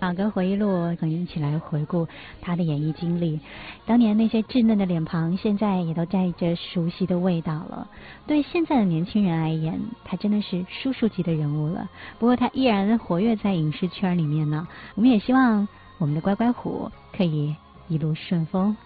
跟回忆录，我们一起来回顾他的演艺经历。当年那些稚嫩的脸庞，现在也都带着熟悉的味道了。对现在的年轻人而言，他真的是叔叔级的人物了。不过他依然活跃在影视圈里面呢。我们也希望我们的乖乖虎可以一路顺风，